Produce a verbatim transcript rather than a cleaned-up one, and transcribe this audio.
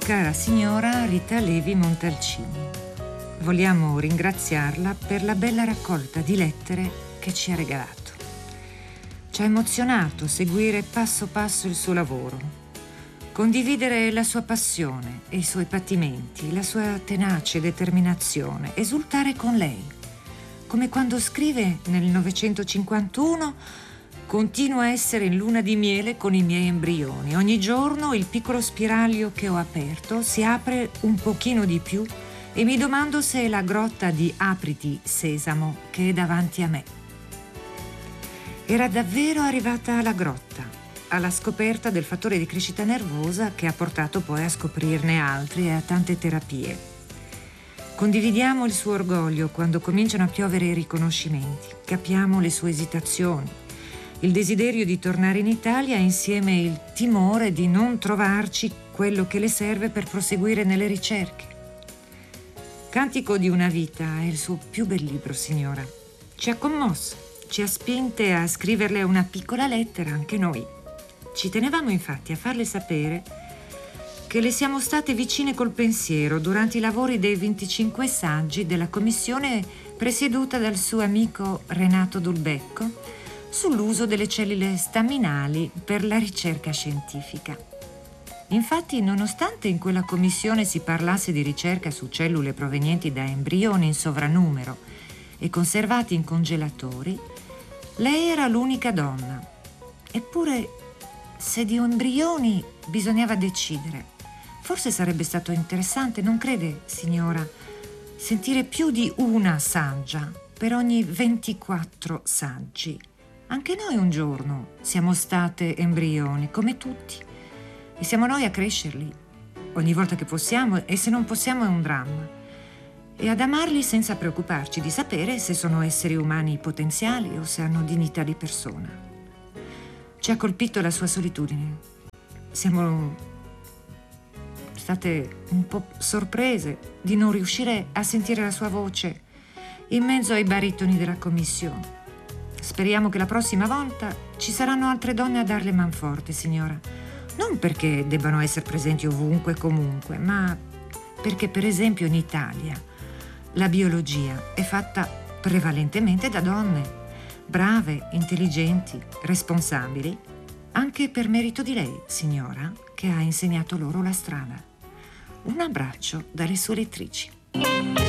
cara signora Rita Levi Montalcini. Vogliamo ringraziarla per la bella raccolta di lettere che ci ha regalato. Ci ha emozionato seguire passo passo il suo lavoro, condividere la sua passione e i suoi patimenti, la sua tenace determinazione, esultare con lei, come quando scrive nel novecentocinquantuno: continuo a essere in luna di miele con i miei embrioni. Ogni giorno il piccolo spiraglio che ho aperto si apre un pochino di più e mi domando se è la grotta di Apriti Sesamo che è davanti a me. Era davvero arrivata alla grotta, alla scoperta del fattore di crescita nervosa che ha portato poi a scoprirne altri e a tante terapie. Condividiamo il suo orgoglio quando cominciano a piovere i riconoscimenti, capiamo le sue esitazioni, il desiderio di tornare in Italia e insieme il timore di non trovarci quello che le serve per proseguire nelle ricerche. Cantico di una vita è il suo più bel libro, signora. Ci ha commosso, ci ha spinte a scriverle una piccola lettera anche noi. Ci tenevamo infatti a farle sapere che le siamo state vicine col pensiero durante i lavori dei venticinque saggi della commissione presieduta dal suo amico Renato Dulbecco sull'uso delle cellule staminali per la ricerca scientifica. Infatti, nonostante in quella commissione si parlasse di ricerca su cellule provenienti da embrioni in sovranumero e conservati in congelatori, lei era l'unica donna. Eppure, se di embrioni bisognava decidere, forse sarebbe stato interessante, non crede, signora, sentire più di una saggia per ogni ventiquattro saggi. Anche noi un giorno siamo state embrioni, come tutti, e siamo noi a crescerli ogni volta che possiamo, e se non possiamo è un dramma, e ad amarli senza preoccuparci di sapere se sono esseri umani potenziali o se hanno dignità di persona. Ci ha colpito la sua solitudine. Siamo state un po' sorprese di non riuscire a sentire la sua voce in mezzo ai baritoni della commissione. Speriamo che la prossima volta ci saranno altre donne a darle manforte, signora. Non perché debbano essere presenti ovunque e comunque, ma perché, per esempio, in Italia la biologia è fatta prevalentemente da donne, brave, intelligenti, responsabili, anche per merito di lei, signora, che ha insegnato loro la strada. Un abbraccio dalle sue lettrici.